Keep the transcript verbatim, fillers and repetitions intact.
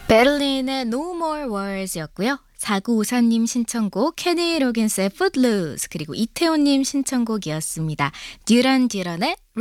베를린의 No More Wars였고요. 사구오사님 신청곡 케니 로긴스의 Footloose 그리고 이태호님 신청곡이었습니다. 듀런 듀런의